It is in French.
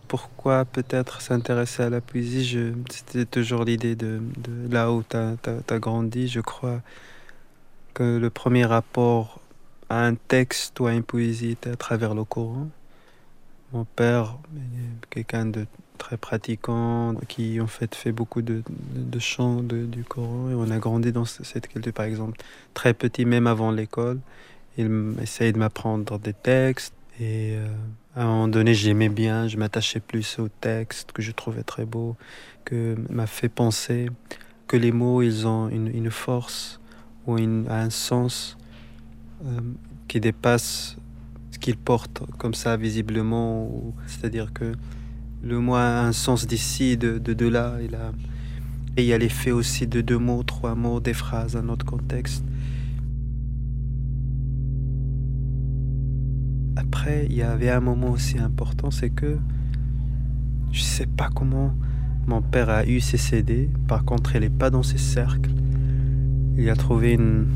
Pourquoi peut-être s'intéresser à la poésie? C'était toujours l'idée de là où tu as grandi. Je crois que le premier rapport à un texte ou à une poésie était à travers le Coran. Mon père est quelqu'un de très pratiquant, qui en fait beaucoup de chants du Coran, et on a grandi dans cette culture, par exemple, très petit, même avant l'école. Essayait de m'apprendre des textes, et à un moment donné, j'aimais bien, je m'attachais plus aux textes que je trouvais très beaux, que m'a fait penser que les mots, ils ont une force ou un sens euh, qui dépasse ce qu'ils portent comme ça visiblement. C'est-à-dire que le mot a un sens d'ici, de là. Et il y a l'effet aussi de deux mots, trois mots, des phrases, un autre contexte. Après, il y avait un moment aussi important, c'est que je sais pas comment mon père a eu ses CD. Par contre, elle est pas dans ses cercles. Il a trouvé